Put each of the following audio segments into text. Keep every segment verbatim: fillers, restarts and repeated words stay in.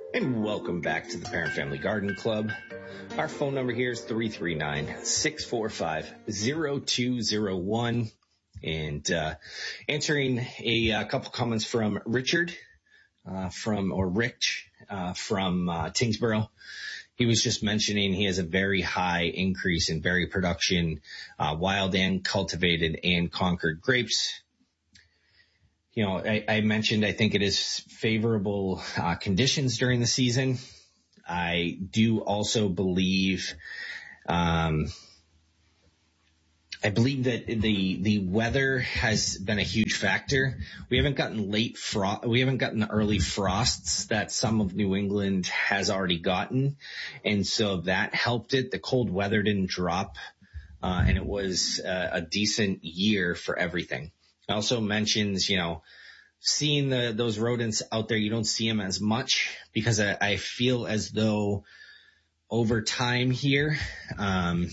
And welcome back to the Parent Family Garden Club. Our phone number here is three three nine, six four five, zero two zero one. And uh, answering a, a couple comments from Richard, uh, from or Rich uh, from uh, Tingsboro. He was just mentioning he has a very high increase in berry production, uh, wild and cultivated and Concord grapes. You know, I, I mentioned I think it is favorable uh, conditions during the season. I do also believe, um, I believe that the the weather has been a huge factor. We haven't gotten late frost, we haven't gotten the early frosts that some of New England has already gotten, and so that helped it. The cold weather didn't drop, uh, and it was uh, a decent year for everything. Also mentions, you know, seeing the, those rodents out there, you don't see them as much because I, I feel as though over time here, um,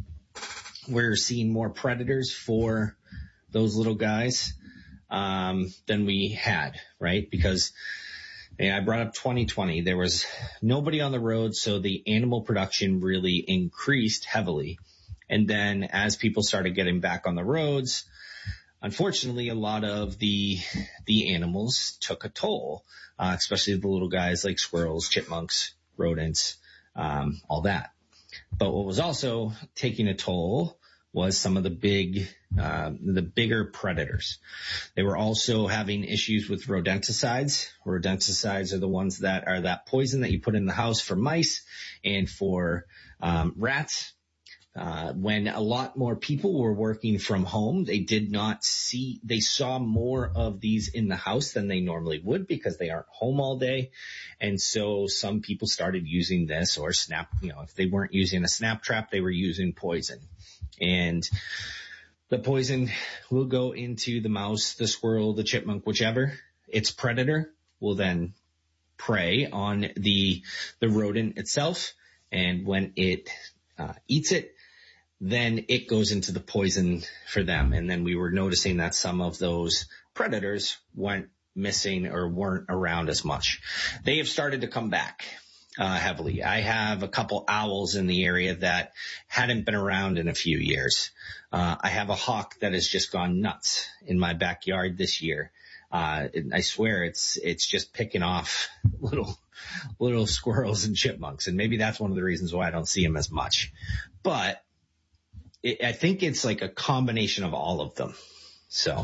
we're seeing more predators for those little guys, um, than we had, right? Because yeah, I brought up twenty twenty. There was nobody on the road, so the animal production really increased heavily. And then as people started getting back on the roads, unfortunately, a lot of the the animals took a toll, uh, especially the little guys like squirrels, chipmunks, rodents, um, all that. But what was also taking a toll was some of the big, uh, the bigger predators. They were also having issues with rodenticides. Rodenticides are the ones that are that poison that you put in the house for mice and for um, rats. Uh, when a lot more people were working from home, they did not see, they saw more of these in the house than they normally would because they aren't home all day. And so some people started using this or snap, you know, if they weren't using a snap trap, they were using poison. And the poison will go into the mouse, the squirrel, the chipmunk, whichever. Its predator will then prey on the, the rodent itself. And when it uh, eats it, then it goes into the poison for them. And then we were noticing that some of those predators went missing or weren't around as much. They have started to come back uh, heavily. I have a couple owls in the area that hadn't been around in a few years. Uh, I have a hawk that has just gone nuts in my backyard this year. Uh, I swear it's, it's just picking off little, little squirrels and chipmunks. And maybe that's one of the reasons why I don't see them as much. But It, I think it's like a combination of all of them. So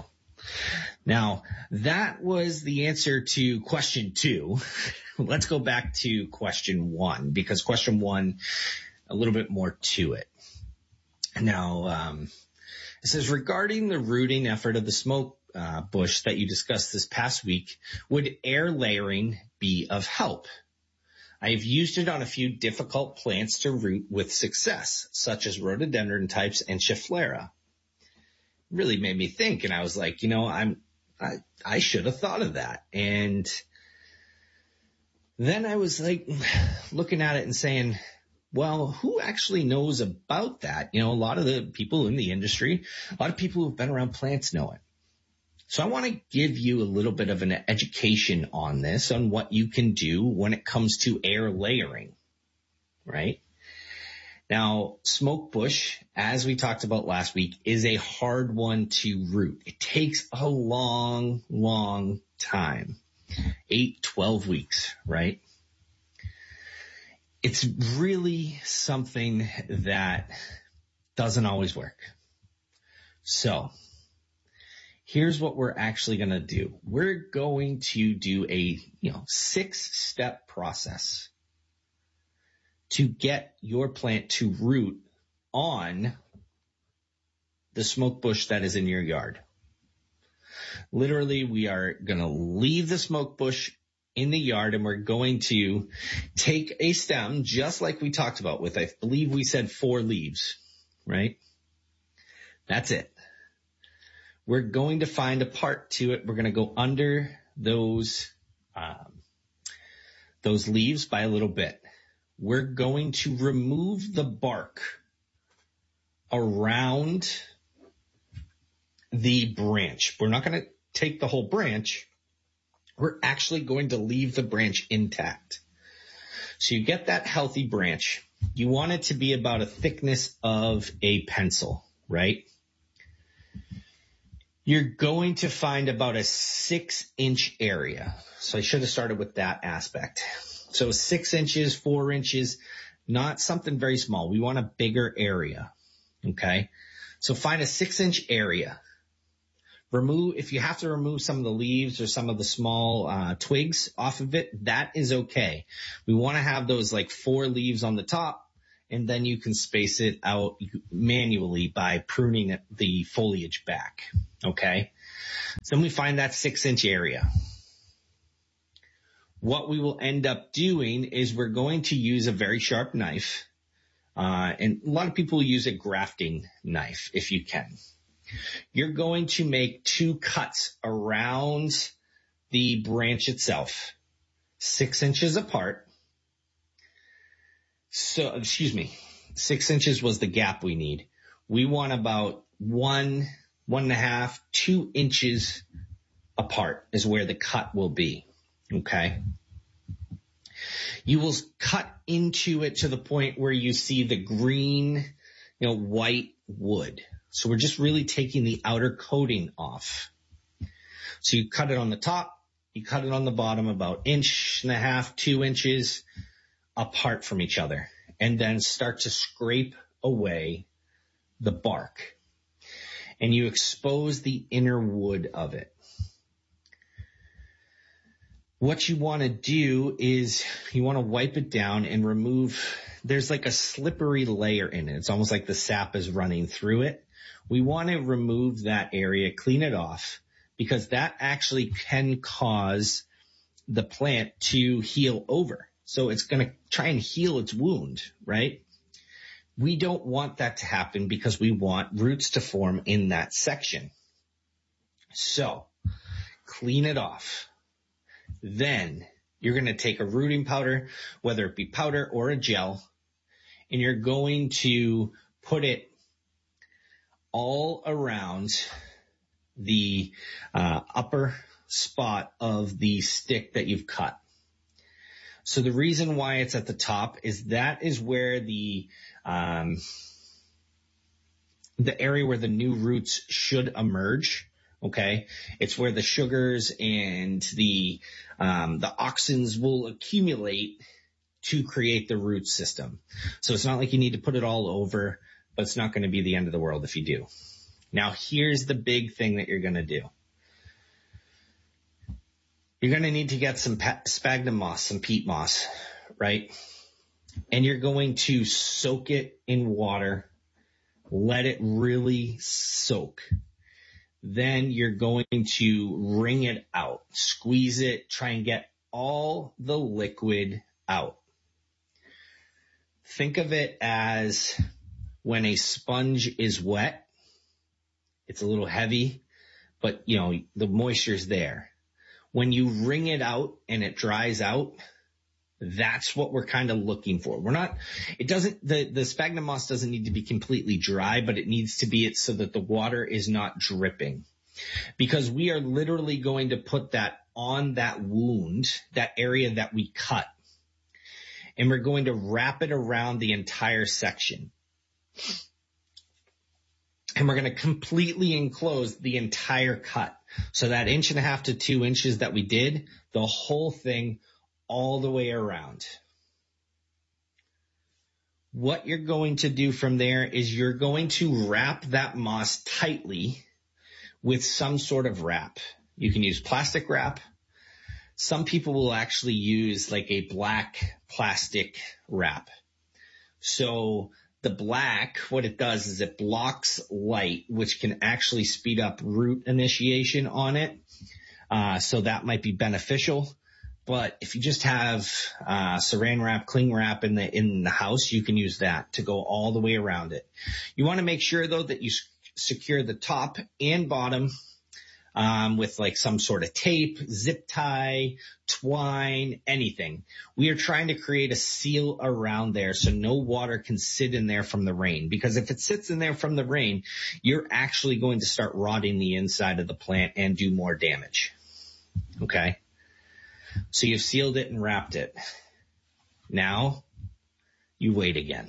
now that was the answer to question two. Let's go back to question one because question one, a little bit more to it. Now, um, it says regarding the rooting effort of the smoke uh, bush that you discussed this past week, would air layering be of help? I have used it on a few difficult plants to root with success, such as rhododendron types and Schefflera. Really made me think, and I was like, you know, I'm, I, I should have thought of that. And then I was like looking at it and saying, well, who actually knows about that? You know, a lot of the people in the industry, a lot of people who've been around plants know it. So I want to give you a little bit of an education on this, on what you can do when it comes to air layering, right? Now, smoke bush, as we talked about last week, is a hard one to root. It takes a long, long time, eight, twelve weeks, right? It's really something that doesn't always work. So here's what we're actually going to do. We're going to do a, you know, six-step process to get your plant to root on the smoke bush that is in your yard. Literally, we are going to leave the smoke bush in the yard and we're going to take a stem, just like we talked about with, I believe we said four leaves, right? That's it. We're going to find a part to it. We're going to go under those, um, those leaves by a little bit. We're going to remove the bark around the branch. We're not going to take the whole branch. We're actually going to leave the branch intact. So you get that healthy branch. You want it to be about a thickness of a pencil, right? You're going to find about a six inch area. So I should have started with that aspect. So six inches, four inches, not something very small. We want a bigger area. Okay. So find a six inch area. Remove, if you have to remove some of the leaves or some of the small uh, twigs off of it, that is okay. We want to have those like four leaves on the top, and then you can space it out manually by pruning it, the foliage back. Okay. So then we find that six inch area. What we will end up doing is we're going to use a very sharp knife. Uh, and a lot of people use a grafting knife if you can. You're going to make two cuts around the branch itself, six inches apart. So, excuse me, six inches was the gap we need. We want about one, one and a half, two inches apart is where the cut will be. Okay. You will cut into it to the point where you see the green, you know, white wood. So we're just really taking the outer coating off. So you cut it on the top, you cut it on the bottom about inch and a half, two inches apart from each other, and then start to scrape away the bark. And you expose the inner wood of it. What you want to do is you want to wipe it down and remove, there's like a slippery layer in it. It's almost like the sap is running through it. We want to remove that area, clean it off, because that actually can cause the plant to heal over. So it's going to try and heal its wound, right? We don't want that to happen because we want roots to form in that section. So clean it off. Then you're going to take a rooting powder, whether it be powder or a gel, and you're going to put it all around the uh, upper spot of the stick that you've cut. So the reason why it's at the top is that is where the um, the area where the new roots should emerge. Okay, it's where the sugars and the um, the auxins will accumulate to create the root system. So it's not like you need to put it all over, but it's not going to be the end of the world if you do. Now, here's the big thing that you're going to do. You're going to need to get some sphagnum moss, some peat moss, right? And you're going to soak it in water, let it really soak. Then you're going to wring it out, squeeze it, try and get all the liquid out. Think of it as when a sponge is wet, it's a little heavy, but you know, the moisture's there. When you wring it out and it dries out, that's what we're kind of looking for. We're not, it doesn't, the, the sphagnum moss doesn't need to be completely dry, but it needs to be it so that the water is not dripping. Because we are literally going to put that on that wound, that area that we cut. And we're going to wrap it around the entire section. And we're going to completely enclose the entire cut. So that inch and a half to two inches that we did, the whole thing all the way around. What you're going to do from there is you're going to wrap that moss tightly with some sort of wrap. You can use plastic wrap. Some people will actually use like a black plastic wrap. So the black, what it does is it blocks light, which can actually speed up root initiation on it. Uh, so that might be beneficial. But if you just have uh, saran wrap, cling wrap in the in the house, you can use that to go all the way around it. You want to make sure, though, that you s- secure the top and bottom um, with like some sort of tape, zip tie, twine, anything. We are trying to create a seal around there so no water can sit in there from the rain. Because if it sits in there from the rain, you're actually going to start rotting the inside of the plant and do more damage. Okay? So you've sealed it and wrapped it. Now you wait again.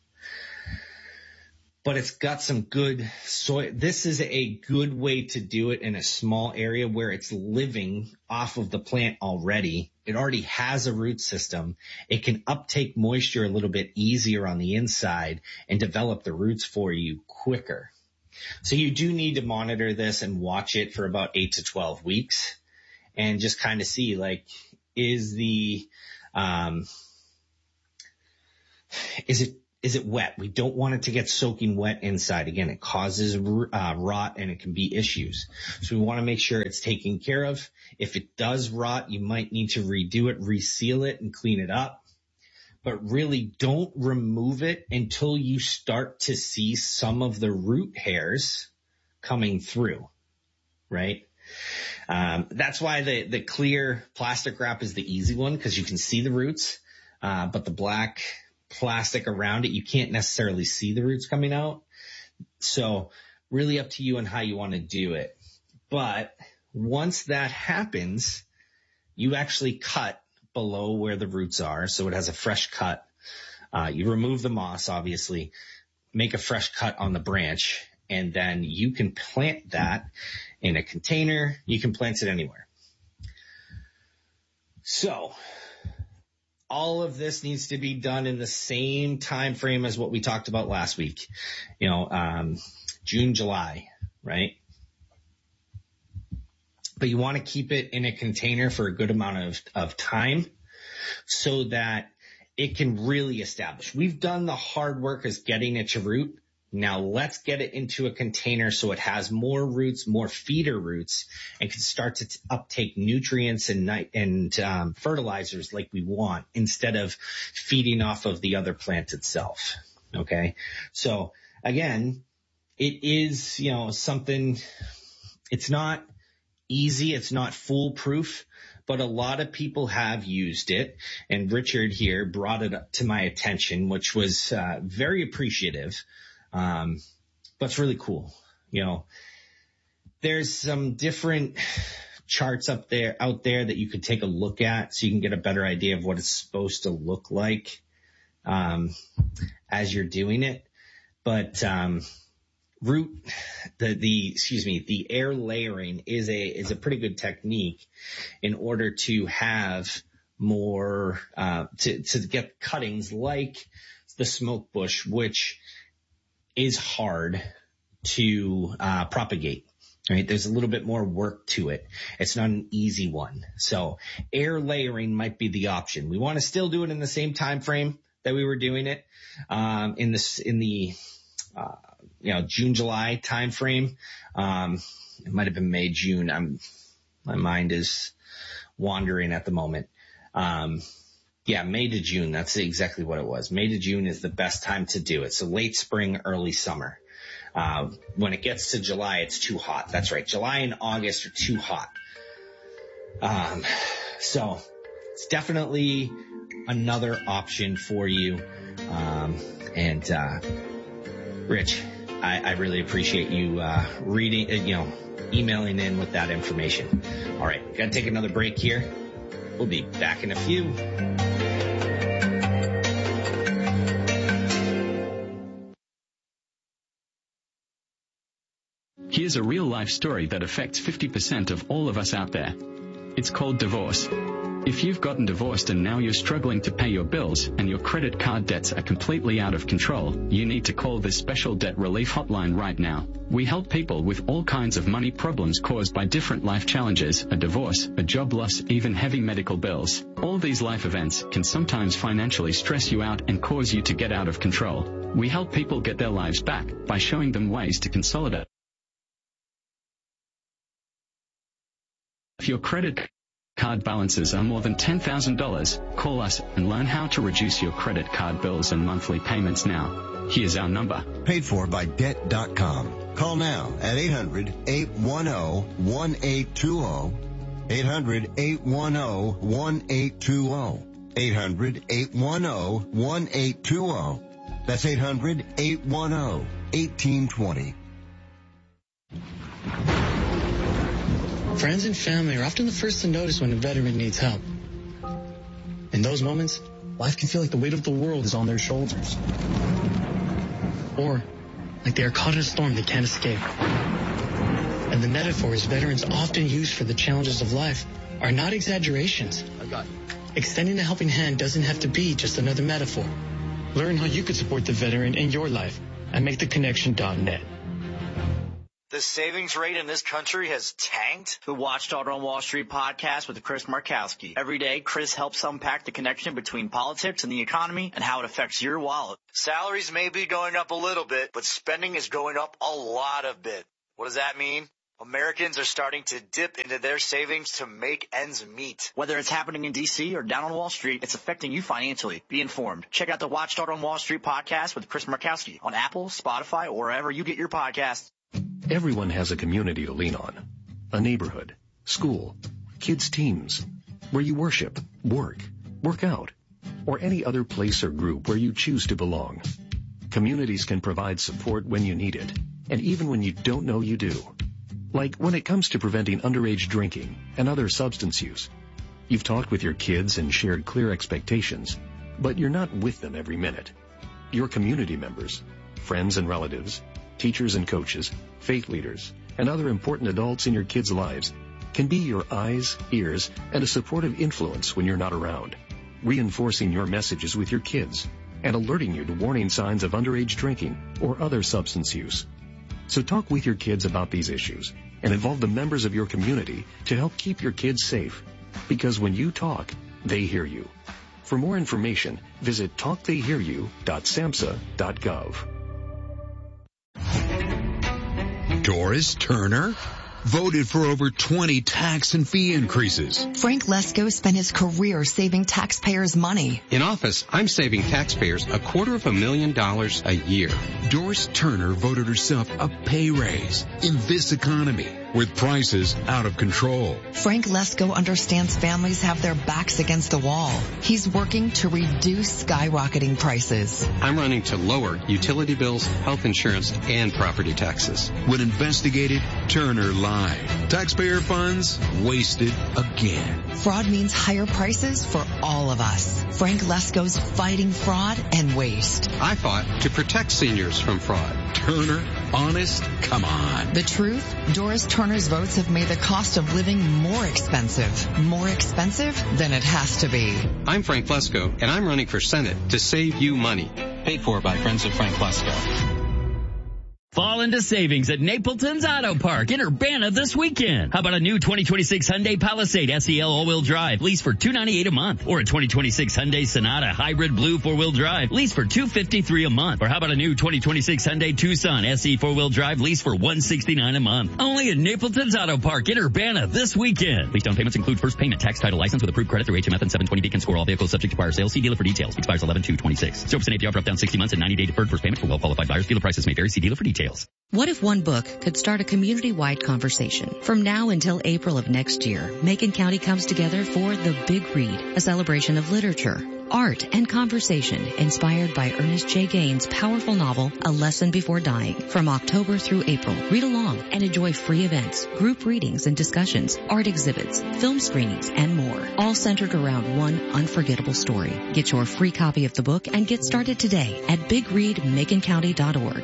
But it's got some good soil. This is a good way to do it in a small area where it's living off of the plant already. It already has a root system. It can uptake moisture a little bit easier on the inside and develop the roots for you quicker. So you do need to monitor this and watch it for about eight to twelve weeks and just kind of see, like, is the, um, is it, Is it wet? We don't want it to get soaking wet inside. Again, it causes uh, rot and it can be issues. So we want to make sure it's taken care of. If it does rot, you might need to redo it, reseal it, and clean it up. But really don't remove it until you start to see some of the root hairs coming through, right? Um, that's why the, the clear plastic wrap is the easy one, because you can see the roots, uh, but the black plastic around it, you can't necessarily see the roots coming out. So really up to you on how you want to do it. But once that happens, you actually cut below where the roots are. So it has a fresh cut. Uh, you remove the moss, obviously, make a fresh cut on the branch, and then you can plant that in a container. You can plant it anywhere. So all of this needs to be done in the same time frame as what we talked about last week. You know, um, June, July, right? But you want to keep it in a container for a good amount of, of time so that it can really establish. We've done the hard work as getting it to root. Now let's get it into a container so it has more roots, more feeder roots, and can start to t- uptake nutrients and night and um, fertilizers like we want, instead of feeding off of the other plant itself. Okay, so again, it is, you know, something. It's not easy, it's not foolproof, but a lot of people have used it, and Richard here brought it up to my attention, which was uh, very appreciative. Um, but it's really cool. You know, there's some different charts up there, out there that you could take a look at so you can get a better idea of what it's supposed to look like, um, as you're doing it. But, um, root, the, the, excuse me, the air layering is a, is a pretty good technique in order to have more, uh, to, to get cuttings like the smoke bush, which is hard to uh, propagate, right? There's a little bit more work to it. It's not an easy one. So air layering might be the option. We want to still do it in the same time frame that we were doing it, um, in this, in the, uh, you know, June, July time frame. Um, it might have been May, June. I'm, my mind is wandering at the moment. Um, Yeah, May to June. That's exactly what it was. May to June is the best time to do it. So late spring, early summer. Uh, when it gets to July, it's too hot. That's right. July and August are too hot. Um, so it's definitely another option for you. Um, and, uh, Rich, I, I really appreciate you, uh, reading, uh, you know, emailing in with that information. All right. Got to take another break here. We'll be back in a few. Here's a real-life story that affects fifty percent of all of us out there. It's called divorce. If you've gotten divorced and now you're struggling to pay your bills and your credit card debts are completely out of control, you need to call this special debt relief hotline right now. We help people with all kinds of money problems caused by different life challenges, a divorce, a job loss, even heavy medical bills. All these life events can sometimes financially stress you out and cause you to get out of control. We help people get their lives back by showing them ways to consolidate. If your credit card balances are more than ten thousand dollars, call us and learn how to reduce your credit card bills and monthly payments now. Here's our number. Paid for by debt dot com. Call now at eight hundred, eight one zero, one eight two zero. eight hundred, eight one zero, one eight two zero. eight hundred, eight one zero, one eight two zero. That's eight hundred, eight one zero, one eight two zero. Friends and family are often the first to notice when a veteran needs help. In those moments, life can feel like the weight of the world is on their shoulders. Or like they are caught in a storm they can't escape. And the metaphors veterans often use for the challenges of life are not exaggerations. I got it. Extending a helping hand doesn't have to be just another metaphor. Learn how you could support the veteran in your life at make the connection dot net. The savings rate in this country has tanked? The Watchdog on Wall Street podcast with Chris Markowski. Every day, Chris helps unpack the connection between politics and the economy and how it affects your wallet. Salaries may be going up a little bit, but spending is going up a lot of bit. What does that mean? Americans are starting to dip into their savings to make ends meet. Whether it's happening in D C or down on Wall Street, it's affecting you financially. Be informed. Check out the Watchdog on Wall Street podcast with Chris Markowski on Apple, Spotify, or wherever you get your podcasts. Everyone has a community to lean on. A neighborhood, school, kids' teams, where you worship, work, work out, or any other place or group where you choose to belong. Communities can provide support when you need it, and even when you don't know you do. Like when it comes to preventing underage drinking and other substance use. You've talked with your kids and shared clear expectations, but you're not with them every minute. Your community members, friends and relatives, teachers and coaches, faith leaders, and other important adults in your kids' lives can be your eyes, ears, and a supportive influence when you're not around, reinforcing your messages with your kids and alerting you to warning signs of underage drinking or other substance use. So talk with your kids about these issues and involve the members of your community to help keep your kids safe. Because when you talk, they hear you. For more information, visit talk they hear you dot samhsa dot gov. Doris Turner? Voted for over twenty tax and fee increases. Frank Lesko spent his career saving taxpayers' money. In office, I'm saving taxpayers a quarter of a million dollars a year. Doris Turner voted herself a pay raise in this economy with prices out of control. Frank Lesko understands families have their backs against the wall. He's working to reduce skyrocketing prices. I'm running to lower utility bills, health insurance, and property taxes. When investigated, Turner lied. Taxpayer funds wasted again. Fraud means higher prices for all of us. Frank Lesko's fighting fraud and waste. I fought to protect seniors from fraud. Turner, honest? Come on. The truth? Doris Turner's votes have made the cost of living more expensive. More expensive than it has to be. I'm Frank Lesko, and I'm running for Senate to save you money. Paid for by Friends of Frank Lesko. Fall into savings at Napleton's Auto Park in Urbana this weekend. How about a new twenty twenty-six Hyundai Palisade S E L all-wheel drive, lease for two hundred ninety-eight dollars a month, or a twenty twenty-six Hyundai Sonata Hybrid Blue four-wheel drive, lease for two hundred fifty-three dollars a month, or how about a new twenty twenty-six Hyundai Tucson S E four-wheel drive, lease for one hundred sixty-nine dollars a month. Only at Napleton's Auto Park in Urbana this weekend. Lease down payments include first payment, tax, title, license with approved credit through H M F and seven twenty Beacon score. All vehicles subject to prior sales. See dealer for details. Expires eleven two twenty-six. zero percent A P R drop down sixty months and ninety day deferred first payment for well-qualified buyers. Dealer prices may vary. See dealer for details. What if one book could start a community-wide conversation? From now until April of next year, Macon County comes together for The Big Read, a celebration of literature, art, and conversation inspired by Ernest J. Gaines' powerful novel, A Lesson Before Dying. From October through April, read along and enjoy free events, group readings and discussions, art exhibits, film screenings, and more, all centered around one unforgettable story. Get your free copy of the book and get started today at big read macon county dot org.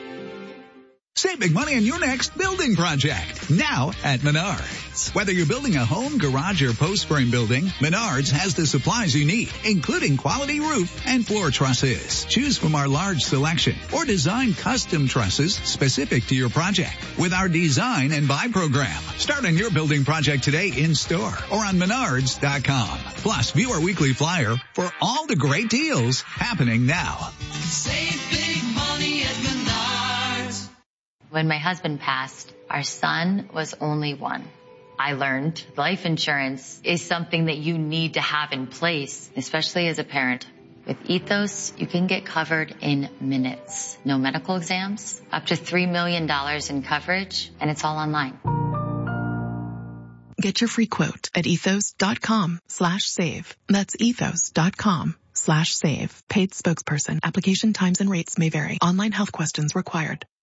Save big money on your next building project, now at Menards. Whether you're building a home, garage, or post frame building, Menards has the supplies you need, including quality roof and floor trusses. Choose from our large selection or design custom trusses specific to your project with our design and buy program. Start on your building project today in store or on menards dot com. Plus, view our weekly flyer for all the great deals happening now. Save big money at Menards. When my husband passed, our son was only one. I learned life insurance is something that you need to have in place, especially as a parent. With Ethos, you can get covered in minutes. No medical exams, up to three million dollars in coverage, and it's all online. Get your free quote at ethos dot com slash save. That's ethos dot com slash save. Paid spokesperson. Application times and rates may vary. Online health questions required.